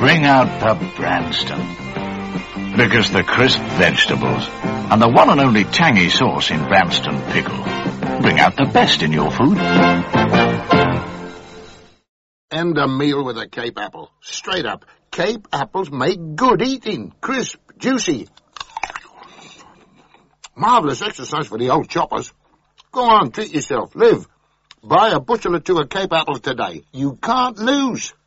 Bring out the Branston. Because the crisp vegetables and the one and only tangy sauce in Branston pickle bring out the best in your food. End a meal with a Cape apple. Straight up. Cape apples make good eating. Crisp, juicy. Marvellous exercise for the old choppers. Go on, treat yourself. Live. Buy a bushel or two of Cape apples today. You can't lose.